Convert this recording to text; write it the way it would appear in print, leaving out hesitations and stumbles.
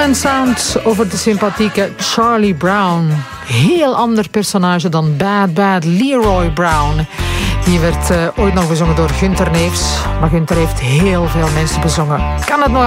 Sound over de sympathieke Charlie Brown. Heel ander personage dan Bad Leroy Brown. Die werd ooit nog bezongen door Gunther Neefs. Maar Gunther heeft heel veel mensen bezongen. Kan het nog